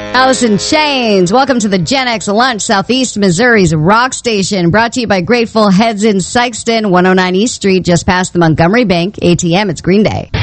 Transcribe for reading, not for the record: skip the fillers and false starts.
Alice in Chains. Welcome to the Gen X Lunch, Southeast Missouri's rock station. Brought to you by Grateful Heads in Sykeston, 109 East Street, just past the Montgomery Bank ATM. It's Green Day.